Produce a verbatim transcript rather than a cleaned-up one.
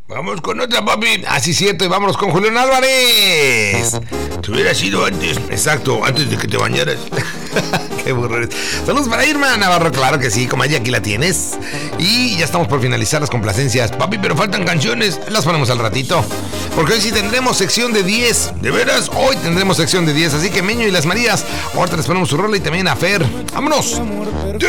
Vamos con otra, papi. Así es cierto, y vámonos con Julián Álvarez. Te hubiera sido antes. Exacto, antes de que te bañaras. Qué burro eres. Saludos para Irma Navarro, claro que sí, como allá aquí la tienes. Y ya estamos por finalizar las complacencias. Papi, pero faltan canciones. Las ponemos al ratito. Porque hoy sí tendremos sección de diez. De veras, hoy tendremos sección de diez. Así que Meño y las Marías, ahorita les ponemos su rola y también a Fer. ¡Vámonos!